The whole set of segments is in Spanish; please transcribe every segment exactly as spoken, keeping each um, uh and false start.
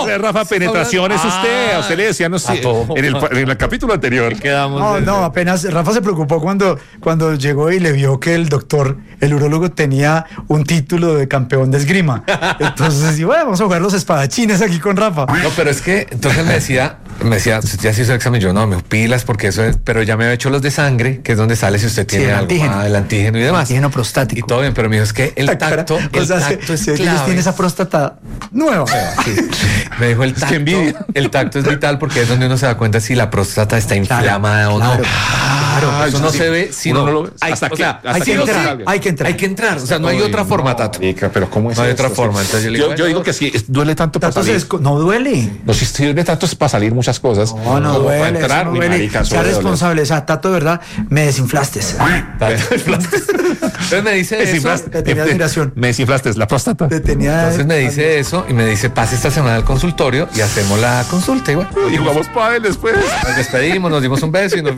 no. Rafa, penetración es usted. A usted le decían, no sé, en el, en el capítulo anterior. Quedamos No, de- no, apenas Rafa se preocupó cuando, cuando llegó y le vio que el doctor, el urólogo, tenía un título de campeón de esgrima. Entonces, y bueno, vamos a jugar los espadachines aquí con Rafa. No, pero es que entonces me decía, me decía, ya se hizo el examen, yo no, me pilas porque eso es, pero ya me había hecho los de sangre, que es donde sale si usted tiene el algo, antígeno. ah, el antígeno y demás. Antígeno prostático. Y todo bien, pero me dijo, es que el tacto, O el sea, tacto se, es se ve que ellos clave. tienen esa próstata nueva. Sí. Me dijo el que tacto, envidia. el tacto es vital porque es donde uno se da cuenta si la próstata está inflamada o no. claro, Claro, eso no sí. se ve si Uno no, no lo ve. hay, Hasta o que- sea, hasta Hay que que no entrar, salga. hay que entrar. hay que entrar, o sea, no hay Uy, otra forma, no, Tato. marica, pero ¿cómo es No hay esto? otra forma, entonces yo le digo, Yo, yo digo que sí, es- duele tanto para Tato se salir. desco- no duele. No, si duele tanto es para salir muchas cosas. No, no Como duele, para entrar, eso no uy, duele. marica, eso Sea debe doler. responsable, o sea, Tato, de verdad, me desinflaste. entonces me dice Me eso, desinflaste. te tenía admiración. Me desinflaste, es la próstata. Te tenía. entonces me dice eso y me dice, pase esta semana al consultorio y hacemos la consulta y bueno, Y jugamos pádel después. nos despedimos, nos dimos un beso y nos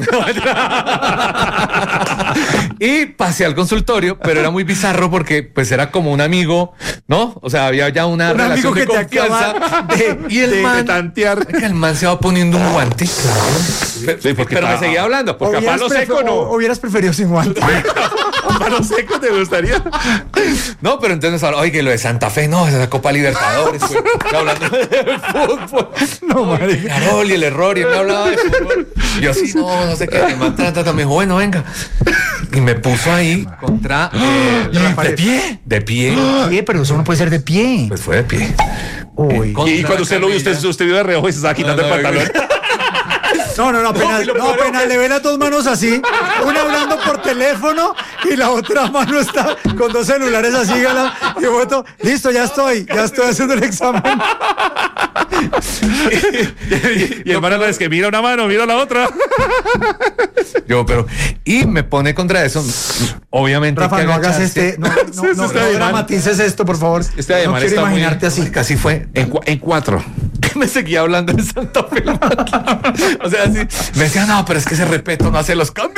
y pasé al consultorio, pero era muy bizarro porque pues era como un amigo, ¿no? O sea, había ya una Un relación amigo que de te confianza acaba de- y el de- man, de tantear. que el man se va poniendo un guante. Sí, porque pero me pa- seguía hablando, porque a Hubieras palo prefer- seco no. o- Hubieras preferido sin guante. ¿A palo seco te gustaría? no, pero entonces ahora, oye, lo de Santa Fe, no, esa Copa Libertadores, güey. Estoy hablando de fútbol. No, marica. Carol y el error, y él me hablaba de fútbol. Y yo así, no, no sé qué, el man trata, me dijo, bueno, venga. Y me puso ahí contra eh, ¿De Rafael. pie? De pie. Oye, pero eso no puede ser de pie. Pues fue de pie. Uy. Con- Y cuando usted lo vio, usted, usted vio de reojo y se estaba quitando No, no, el pantalón. No, no, no, apenas, No, y lo no, peor es apenas que- le ve las dos manos así, una hablando por teléfono y la otra mano está con dos celulares así, gala, y voto, listo, ya estoy, ya estoy haciendo el examen. Y el hermano es que mira una mano, mira la otra. Yo, pero. Y me pone contra eso. Obviamente. Rafa, hay que no hagas agacharse. este, no, no, Eso no, está no bien. dramatices esto, por favor. Este no ademán quiero está muy- imaginarte así. Casi fue. En, cua- en cuatro. Me seguía hablando de Santa Fe. O sea, así. Me decía, no, pero es que ese respeto no hace los cambios.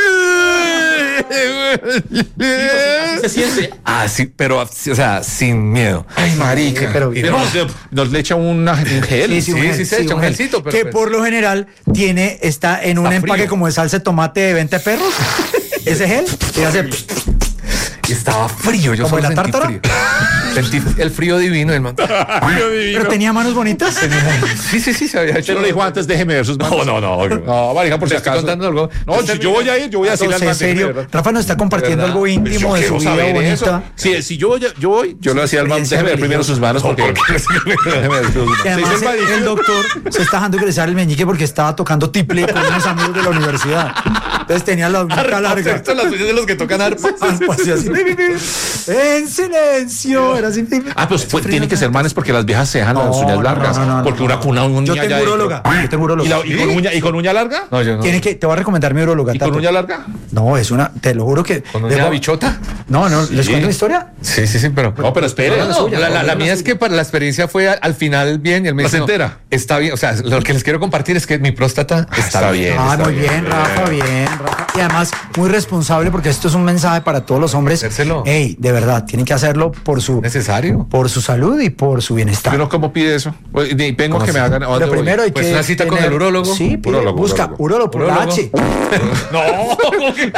Así se siente. Ah, sí, pero, o sea, sin miedo. Ay, marica. pero- Y nos, nos le echa una, un gel. sí, un sí, gel, se echa un gel. gelcito, pero que pues- por lo general tiene, está en un Está empaque frío. como de salsa de tomate de venta de perros. Ese gel, y hace Y estaba frío. Yo ¿Como solo en la sentí tártara? frío. Sentí el frío divino del man. pero tenía manos bonitas. Sí, sí, sí, se había hecho. Usted no le dijo antes, déjeme ver sus manos. No, no, no. No, marica, por si Le estoy acaso. contando algo. No, si yo voy a ir, yo voy a decirle al Entonces, man. en déjeme serio, ver. Rafa nos está compartiendo ¿Verdad? algo íntimo de su Quiero vida saber bonita. eso. Si, si yo, yo, yo voy, yo le decía al man, Experiencia déjeme ver primero sus manos porque. Déjeme ver sus manos. Y Se además dice el el, el padillo. doctor se está dejando crecer el meñique porque estaba tocando tiple con unos amigos de la universidad. Entonces tenía la boca larga. Esto las uñas de los que tocan arpas. Ah, pues, sí, así. En silencio. Era así. Ah, pues fue- tiene que ser manes porque las viejas se dejan No, las uñas no, largas. no, no, no, porque no, una no. con una uña Yo ya tengo adentro. uróloga. Yo tengo ¿Y, uróloga. la- y con uña, ¿Y con uña larga? No, yo no. Tiene que, te voy a recomendar mi uróloga. ¿Y con Tato. uña larga? No, es una, te lo juro que. ¿Con les una voy- bichota? No, no, ¿les Sí. cuento la historia? Sí, sí, sí, pero. No, pero espere. No, no, suya, la, la- la la mía es suya. que para la experiencia fue al, al final bien y él me dice, no, ¿Placentera? está bien, o sea, lo que les quiero compartir es que mi próstata está, está bien. bien. Ah, está muy bien, bien. Rafa, bien, Rafa. Y además, muy responsable porque esto es un mensaje para todos los hombres. Hacérselo. Ey, de verdad, tienen que hacerlo por su, Necesario. por su salud y por su bienestar. ¿Pero cómo pide eso? Pues, ni vengo ¿Cómo que me así? hagan. ¿a dónde Lo voy? primero hay Pues que una cita con tener- el urólogo. Sí, pide, Urólogo, busca urólogo. urólogo por la Urólogo. H. No, ¿cómo que?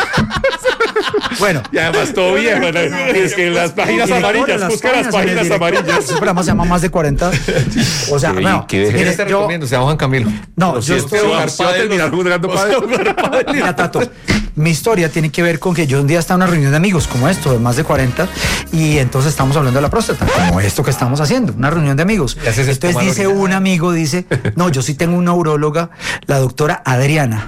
Bueno. Y además todo bien. bueno, Es que las páginas Director, amarillas, busca las páginas el director. amarillas. Ese programa se llama Más de cuarenta. O sea, Sí, bueno, que deje- mire, ¿Quieres te yo- recomiendo? Se llama Juan Camilo. no, Pero yo si- estoy... si va- si va a terminar jugando padre. Mira, Tato, mi historia tiene que ver con que yo un día estaba en una reunión de amigos como esto, de más de cuarenta, y entonces estamos hablando de la próstata, como esto que estamos haciendo, una reunión de amigos. Y haces Entonces espuma dice original. un amigo, dice, no, yo sí tengo una uróloga, la doctora Adriana.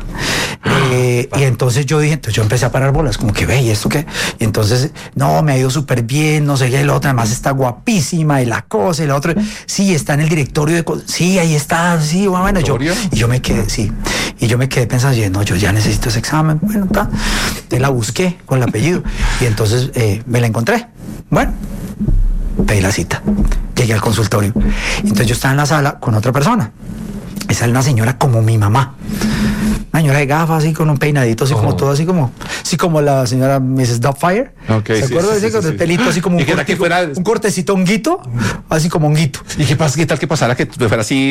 Eh, y entonces yo dije, entonces yo empecé a parar bolas, como que ve, ¿y esto qué? Y entonces, no, me ha ido súper bien, no sé qué, la otra, además está guapísima, y la cosa, y la otra, sí, está en el directorio de cosas, sí, ahí está, sí, bueno, yo, ¿Directorio? y yo me quedé, sí, y yo me quedé pensando, yo, no, yo ya necesito ese examen, bueno, está, entonces la busqué con el apellido, y entonces eh, me la encontré, bueno, pedí la cita, llegué al consultorio, y entonces yo estaba en la sala con otra persona, esa es una señora como mi mamá, una señora de gafas, así con un peinadito, así Oh. como todo, así como, así como la señora missus Doubtfire. Ok, ¿Se sí, acuerda? sí, Así sí, con sí, el sí. pelito, así como ¿Y un, qué tal que cortico- fuera- un cortecito honguito, así como honguito. ¿Y qué pasa? ¿Qué tal que pasara que fuera así